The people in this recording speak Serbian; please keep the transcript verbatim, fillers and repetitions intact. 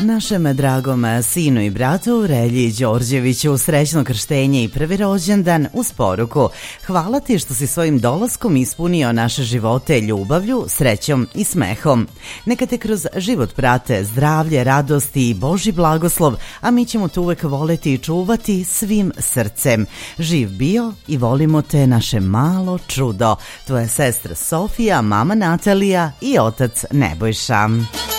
Našem dragom sinu i bratu Relji Đorđeviću srećno krštenje i prvi rođendan uz poruku: hvala ti što si svojim dolaskom ispunio naše živote ljubavlju, srećom i smehom. Neka te kroz život prate zdravlje, radosti i Božji blagoslov, a mi ćemo te uvek voleti i čuvati svim srcem. Živ bio i volimo te, naše malo čudo. Tvoja sestra Sofija, mama Natalija i otac Nebojša.